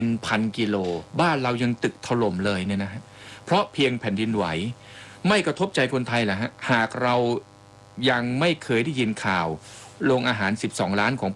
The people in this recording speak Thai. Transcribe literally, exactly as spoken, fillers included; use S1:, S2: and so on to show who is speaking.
S1: พันกิโลบ้านเรายังตึกถล่มเลยเนี่ยนะฮะเพราะเพียงแผ่นดินไหวไม่กระทบใจคนไทยเหรอฮะหากเรายังไม่เคยได้ยินข่าวโรงอาหารสิบสองล้านของ